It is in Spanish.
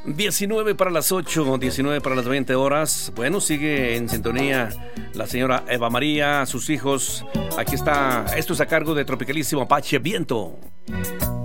19 para las 8, 19 para las 20 horas. Bueno, sigue en sintonía la señora Eva María, sus hijos. Aquí está, esto es a cargo de Tropicalísimo Apache Viento.